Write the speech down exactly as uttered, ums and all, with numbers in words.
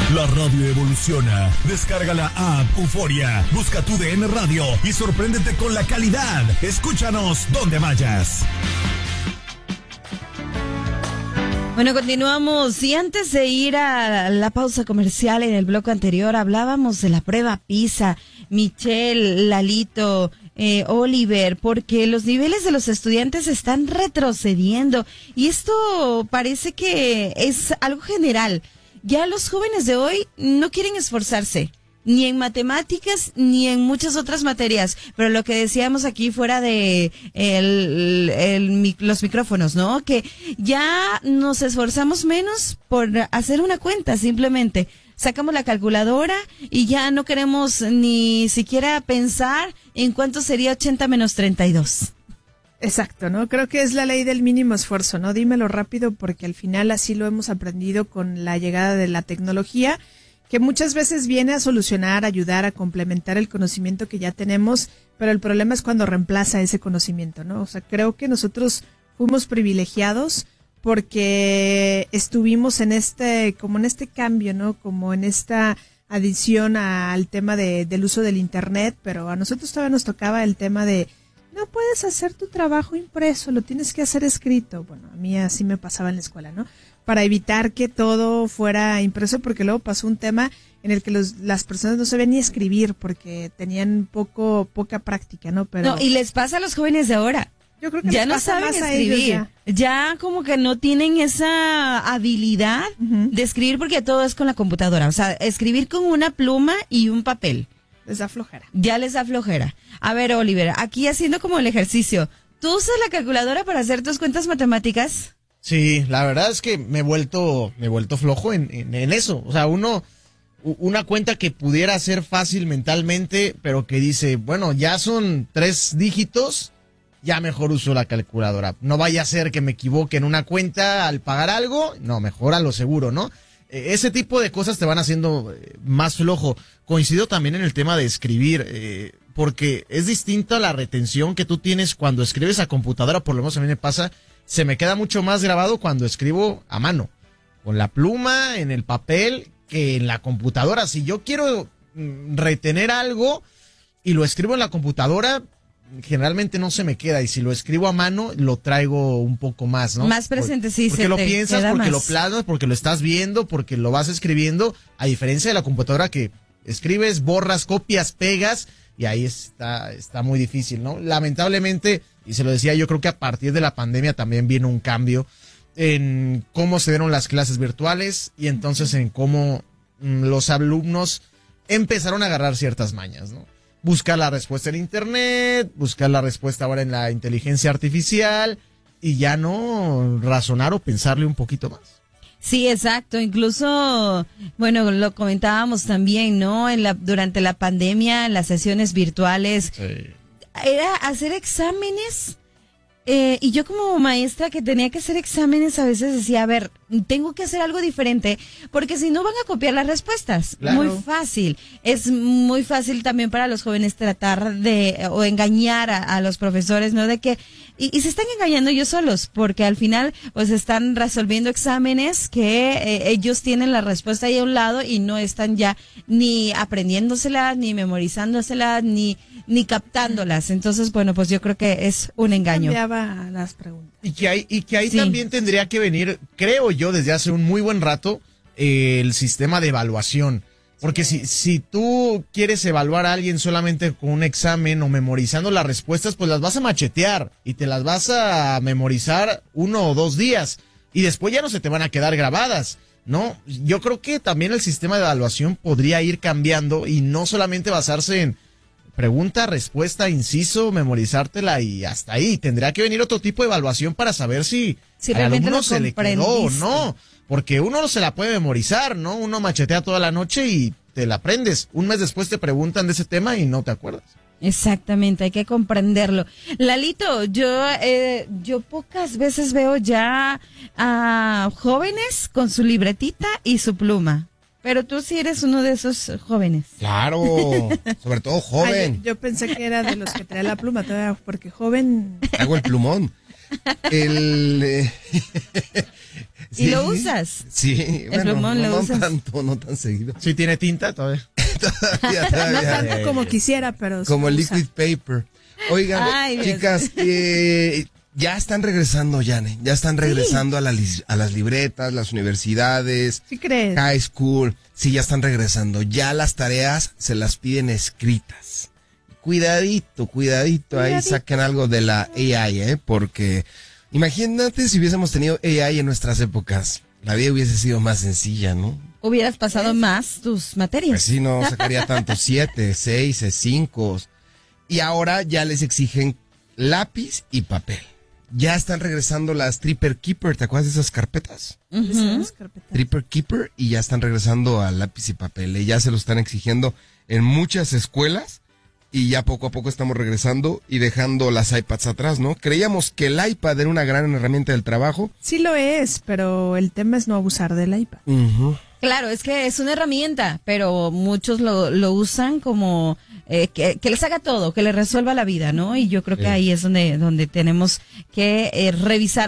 La radio evoluciona. Descarga la app Euforia. Busca tu D N Radio y sorpréndete con la calidad. Escúchanos donde vayas. Bueno, continuamos. Y antes de ir a la pausa comercial, en el bloque anterior hablábamos de la prueba PISA. Michelle, Lalito, eh, Oliver, porque los niveles de los estudiantes están retrocediendo. Y esto parece que es algo general. Ya los jóvenes de hoy no quieren esforzarse, ni en matemáticas, ni en muchas otras materias. Pero lo que decíamos aquí fuera de el, el, los micrófonos, ¿no? Que ya nos esforzamos menos por hacer una cuenta, simplemente. Sacamos la calculadora y ya no queremos ni siquiera pensar en cuánto sería ochenta menos treinta y dos. Exacto, ¿no? Creo que es la ley del mínimo esfuerzo, ¿no? Dímelo rápido, porque al final así lo hemos aprendido con la llegada de la tecnología, que muchas veces viene a solucionar, ayudar, a complementar el conocimiento que ya tenemos, pero el problema es cuando reemplaza ese conocimiento, ¿no? O sea, creo que nosotros fuimos privilegiados porque estuvimos en este, como en este cambio, ¿no? Como en esta adición al tema de, del uso del internet, pero a nosotros todavía nos tocaba el tema de no puedes hacer tu trabajo impreso, lo tienes que hacer escrito. Bueno, a mí así me pasaba en la escuela, ¿no? Para evitar que todo fuera impreso, porque luego pasó un tema en el que los, las personas no sabían ni escribir porque tenían poco poca práctica, ¿no? Pero no, y les pasa a los jóvenes de ahora. Yo creo que ya les no pasa saben más escribir. a ellos ya. Ya como que no tienen esa habilidad uh-huh. de escribir porque todo es con la computadora. O sea, escribir con una pluma y un papel. Les da flojera. Ya les da flojera. A ver, Oliver, aquí haciendo como el ejercicio. ¿Tú usas la calculadora para hacer tus cuentas matemáticas? Sí, la verdad es que me he vuelto, me he vuelto flojo en, en, en eso. O sea, uno, una cuenta que pudiera ser fácil mentalmente, pero que dice, bueno, ya son tres dígitos, ya mejor uso la calculadora. No vaya a ser que me equivoque en una cuenta al pagar algo, no, mejor a lo seguro, ¿no? Ese tipo de cosas te van haciendo más flojo. Coincido también en el tema de escribir, eh, porque es distinta la retención que tú tienes cuando escribes a computadora, por lo menos a mí me pasa, se me queda mucho más grabado cuando escribo a mano, con la pluma, en el papel, que en la computadora. Si yo quiero retener algo y lo escribo en la computadora, generalmente no se me queda, y si lo escribo a mano lo traigo un poco más, ¿no? Más presente, Por, sí. porque se lo te piensas, queda porque más. lo plasmas, porque lo estás viendo, porque lo vas escribiendo, a diferencia de la computadora que escribes, borras, copias, pegas, y ahí está, está muy difícil, ¿no? Lamentablemente, y se lo decía, yo creo que a partir de la pandemia también viene un cambio en cómo se dieron las clases virtuales y entonces en cómo mm, los alumnos empezaron a agarrar ciertas mañas, ¿no? Buscar la respuesta en internet, buscar la respuesta ahora en la inteligencia artificial y ya no razonar o pensarle un poquito más. Sí, exacto. Incluso, bueno, lo comentábamos también, ¿no? En la, durante la pandemia, en las sesiones virtuales, sí. Era hacer exámenes. Eh, y yo como maestra que tenía que hacer exámenes a veces decía, a ver, tengo que hacer algo diferente porque si no van a copiar las respuestas. Claro. Muy fácil. Es muy fácil también para los jóvenes tratar de o engañar a, a los profesores, ¿no? De que y, y se están engañando ellos solos porque al final pues están resolviendo exámenes que eh, ellos tienen la respuesta ahí a un lado y no están ya ni aprendiéndoselas, ni memorizándoselas, ni ni captándolas. Entonces, bueno, pues yo creo que es un engaño. Cambiaba las preguntas. Y que ahí, y que ahí sí. también tendría que venir, creo yo, desde hace un muy buen rato, eh, el sistema de evaluación. Porque sí. si, si tú quieres evaluar a alguien solamente con un examen o memorizando las respuestas, pues las vas a machetear y te las vas a memorizar uno o dos días. Y después ya no se te van a quedar grabadas, ¿no? Yo creo que también el sistema de evaluación podría ir cambiando y no solamente basarse en pregunta, respuesta, inciso, memorizártela y hasta ahí. Tendría que venir otro tipo de evaluación para saber si, si al alumno se le quedó o no. Porque uno no se la puede memorizar, ¿no? Uno machetea toda la noche y te la aprendes. Un mes después te preguntan de ese tema y no te acuerdas. Exactamente, hay que comprenderlo. Lalito, yo eh, yo pocas veces veo ya a jóvenes con su libretita y su pluma. Pero tú sí eres uno de esos jóvenes. Claro, sobre todo joven. Ay, yo, yo pensé que era de los que traía la pluma todavía, porque joven... Hago el plumón. El, eh, ¿Y Sí, lo usas? Sí, El bueno, plumón no, lo no usas. tanto, no tan seguido. Sí tiene tinta todavía. Todavía, No todavía. tanto como quisiera, pero sí Como lo liquid usa. paper. Oigan, Ay, Dios. chicas, eh, ya están regresando, Yane, ya están regresando a, la lis- a las libretas, las universidades, ¿Sí crees? high school, sí, ya están regresando. Ya las tareas se las piden escritas. Cuidadito, cuidadito, ahí Cuidadito. saquen algo de la A I, ¿eh? Porque imagínate si hubiésemos tenido A I en nuestras épocas. La vida hubiese sido más sencilla, ¿no? Hubieras pasado más tus materias. Pues sí, no sacaría tanto, siete, seis, cinco. Y ahora ya les exigen lápiz y papel. Ya están regresando las Tripper Keeper, ¿te acuerdas de esas carpetas? Ujú. Esas carpetas. Tripper Keeper, y ya están regresando a lápiz y papel. Y ya se lo están exigiendo en muchas escuelas. Y ya poco a poco estamos regresando y dejando las iPads atrás, ¿no? Creíamos que el iPad era una gran herramienta del trabajo. Sí lo es, pero el tema es no abusar del iPad. Ujú. Claro, es que es una herramienta, pero muchos lo, lo usan como eh, que, que les haga todo, que les resuelva la vida, ¿no? Y yo creo que Sí. ahí es donde, donde tenemos que eh, revisar